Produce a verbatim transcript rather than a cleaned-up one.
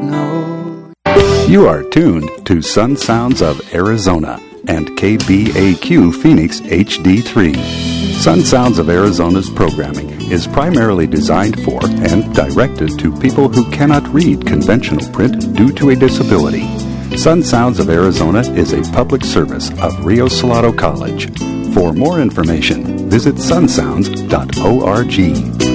know. You are tuned to Sun Sounds of Arizona and K B A Q Phoenix H D three. Sun Sounds of Arizona's programming is primarily designed for and directed to people who cannot read conventional print due to a disability. Sun Sounds of Arizona is a public service of Rio Salado College. For more information, visit sun sounds dot org.